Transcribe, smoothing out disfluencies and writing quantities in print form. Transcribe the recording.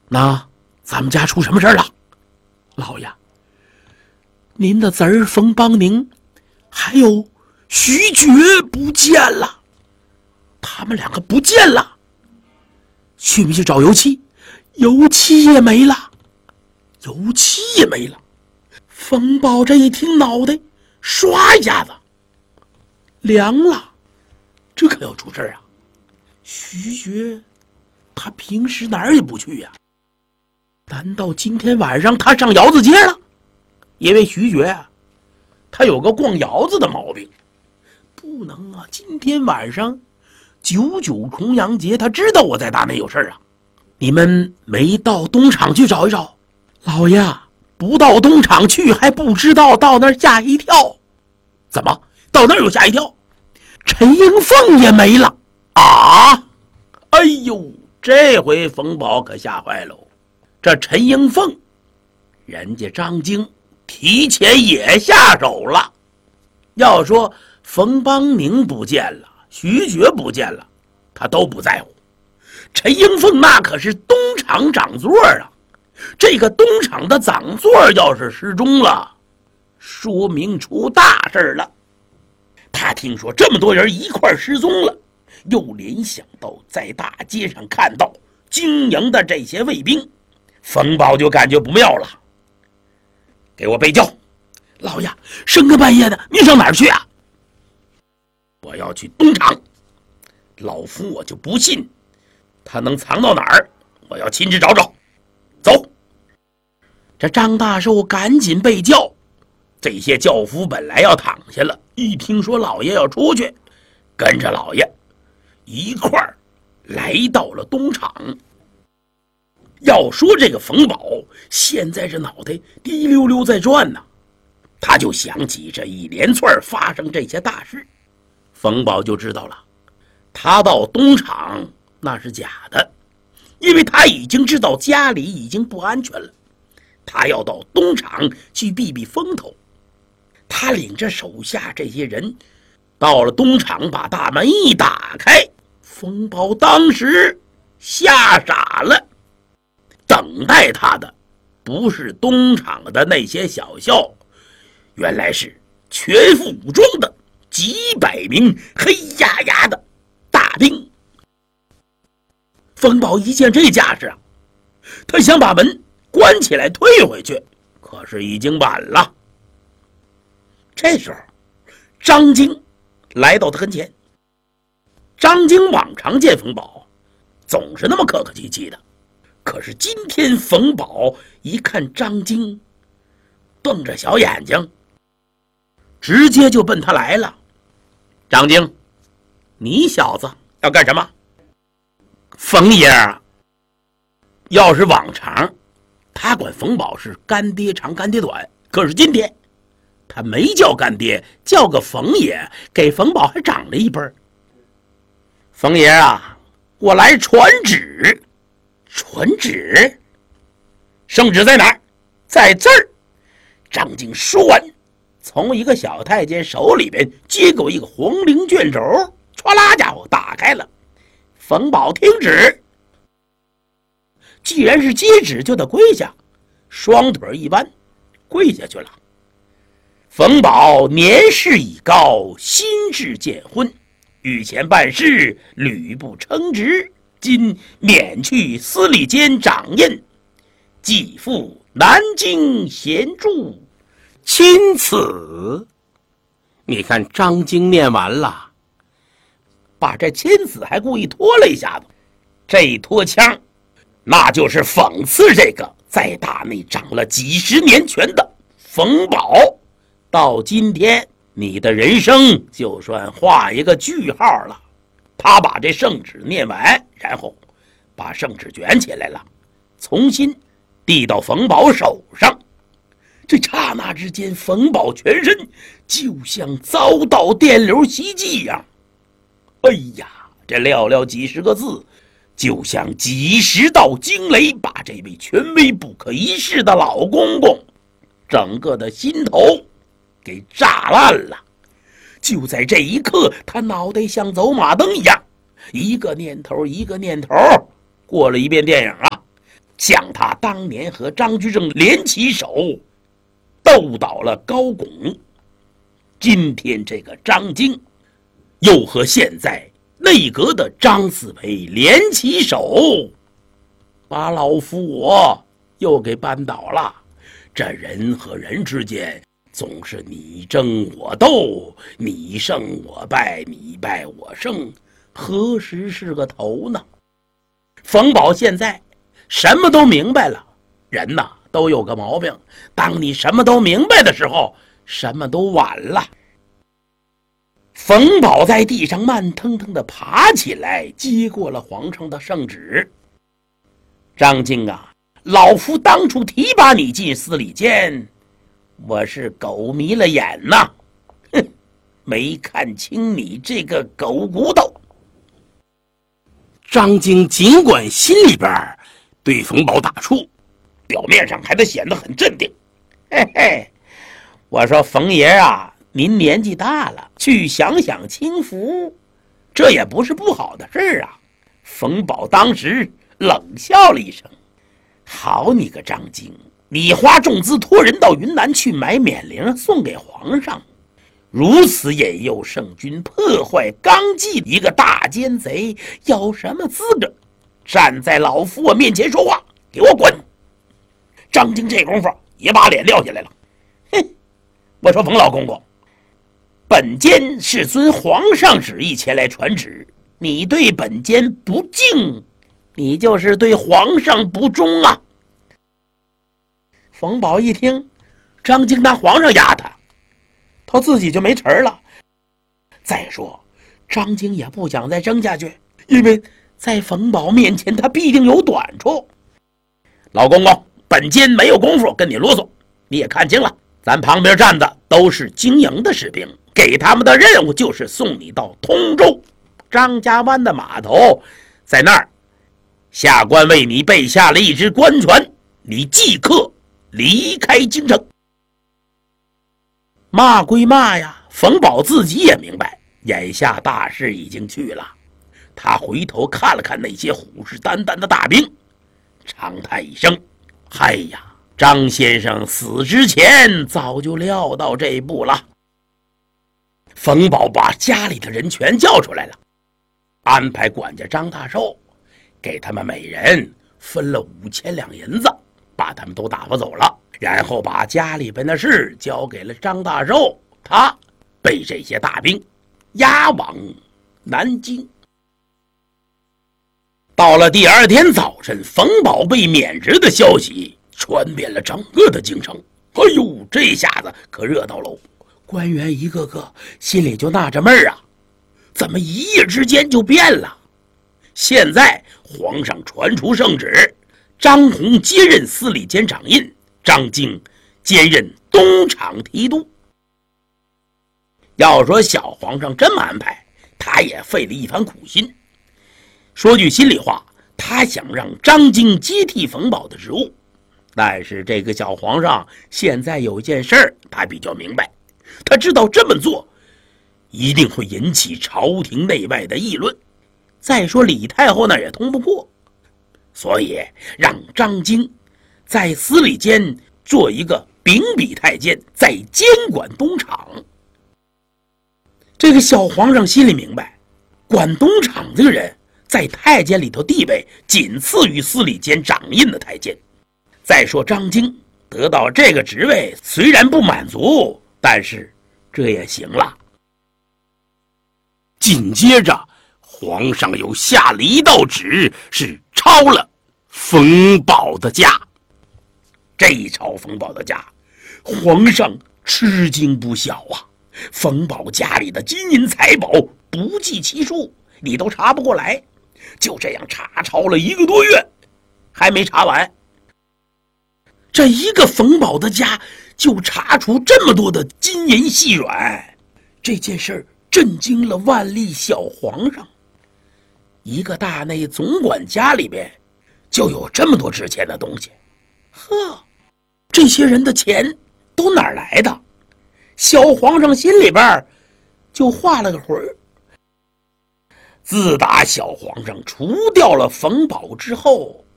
那咱们家出什么事了？老爷，您的侄儿冯邦宁还有徐觉不见了，他们两个不见了。去不去找油漆？油漆也没了，油漆也没了。冯宝这一听，脑袋唰一下子凉了，这可要出事啊！徐觉他平时哪儿也不去呀，难道今天晚上他上窑子街了？因为徐觉啊，他有个逛窑子的毛病，不能啊！今天晚上99重阳节，他知道我在大内有事啊。你们没到东厂去找一找？老爷，不到东厂去还不知道，到那儿吓一跳。怎么到那儿又吓一跳？陈英凤也没了啊！哎呦，这回冯宝可吓坏了。这陈英凤，人家张京提前也下手了。要说冯邦宁不见了，徐觉不见了，他都不在乎。陈英凤那可是东厂长座啊，这个东厂的长座要是失踪了，说明出大事了。他听说这么多人一块失踪了，又联想到在大街上看到经营的这些卫兵，冯宝就感觉不妙了。给我备轿！老爷，深更半夜的，您上哪儿去啊？我要去东厂。老夫我就不信他能藏到哪儿，我要亲自找找。走！这张大寿赶紧备轿，这些轿夫本来要躺下了，一听说老爷要出去，跟着老爷一块儿来到了东厂。要说这个冯宝现在这脑袋滴溜溜在转呢，他就想起这一连串发生这些大事，冯宝就知道了，他到东厂那是假的，因为他已经知道家里已经不安全了，他要到东厂去避避风头。他领着手下这些人到了东厂，把大门一打开，冯宝当时吓傻了。等待他的不是东厂的那些小校，原来是全副武装的几百名黑压压的大兵。冯宝一见这架势啊，他想把门关起来退回去，可是已经晚了。这时候张京来到他跟前。张京往常见冯宝总是那么客客气气的，可是今天冯宝一看张京瞪着小眼睛，直接就奔他来了。张京，你小子要干什么？冯爷啊，要是往常他管冯宝是干爹长干爹短，可是今天他没叫干爹，叫个冯爷，给冯宝还长了一辈儿。冯爷啊，我来传旨。传旨？圣旨在哪儿？在这儿。张京说完，从一个小太监手里边接过一个黄绫卷轴，唰啦家伙打开了。冯宝听旨。既然是接旨，就得跪下，双腿一弯，跪下去了。冯宝年事已高，心智渐昏，御前办事屡不称职，今免去司礼监掌印，寄赴南京闲住，钦此。你看张京念完了，把这钦此还故意拖了一下子，这一拖腔那就是讽刺这个在大内掌了几十年权的冯宝，到今天你的人生就算画一个句号了。他把这圣旨念完，然后把圣旨卷起来了，重新递到冯宝手上。这刹那之间，冯宝全身就像遭到电流袭击一样。哎呀，这寥寥几十个字，就像几十道惊雷，把这位权威不可一世的老公公整个的心头给炸烂了。就在这一刻，他脑袋像走马灯一样，一个念头一个念头过了一遍电影啊， 像他当年和张居正联起手斗倒了高拱，今天这个张经又和现在内阁的张四培联起手，把老夫我又给扳倒了。这人和人之间总是你争我斗，你胜我败，你败我胜，何时是个头呢？冯保现在什么都明白了，人呐都有个毛病，当你什么都明白的时候，什么都晚了。冯保在地上慢腾腾地爬起来，接过了皇上的圣旨。张经啊，老夫当初提拔你进司礼监，我是狗迷了眼呐，哼，没看清你这个狗骨头。 张经尽管心里边对冯保打怵， 表面上还得显得很镇定。嘿嘿，我说冯爷啊，您年纪大了，去享享清福，这也不是不好的事啊。冯保当时冷笑了一声：“好你个张经，你花重资托人到云南去买冕翎送给皇上，如此引诱圣君，破坏纲纪，一个大奸贼，有什么资格站在老夫我面前说话？给我滚！”张经这功夫也把脸撂下来了。哼，我说冯老公公，本监是遵皇上旨意前来传旨，你对本监不敬，你就是对皇上不忠啊。冯保一听张经当皇上压他自己就没词儿了。再说张经也不想再争下去，因为在冯保面前他必定有短处。老公公，本监没有功夫跟你啰嗦，你也看清了，咱旁边站的都是经营的士兵，给他们的任务就是送你到通州张家湾的码头，在那儿下官为你备下了一只官船，你即刻离开京城。骂归骂呀，冯保自己也明白眼下大势已经去了。他回头看了看那些虎视眈眈的大兵，长叹一声：“嗨呀，张先生死之前早就料到这一步了。”冯保把家里的人全叫出来了，安排管家张大寿给他们每人分了5000两银子，把他们都打发走了，然后把家里边的事交给了张大寿，他被这些大兵押往南京。到了第二天早晨，冯保被免职的消息传遍了整个的京城。哎呦，这下子可热闹喽！官员一个个心里就纳着闷啊，怎么一夜之间就变了？现在皇上传出圣旨，张宏接任司礼监掌印，张经兼任东厂提督。要说小皇上这么安排，他也费了一番苦心。说句心里话，他想让张经接替冯保的职务，但是这个小皇上现在有一件事儿他比较明白，他知道这么做一定会引起朝廷内外的议论，再说李太后那也通不过，所以让张经在司礼监做一个秉笔太监，再监管东厂。这个小皇上心里明白，管东厂这个人在太监里头地位仅次于司礼监掌印的太监。再说张经得到这个职位虽然不满足，但是这也行了。 紧接着皇上又下了一道旨，是抄了冯保的家。 这一抄冯保的家，皇上吃惊不小啊！冯保家里的金银财宝不计其数，你都查不过来。就这样查抄了1个多月，还没查完。这一个冯保的家就查出这么多的金银细软，这件事震惊了万历小皇上。一个大内总管家里边就有这么多值钱的东西，呵，这些人的钱都哪儿来的？小皇上心里边就画了个魂儿。自打小皇上除掉了冯保之后，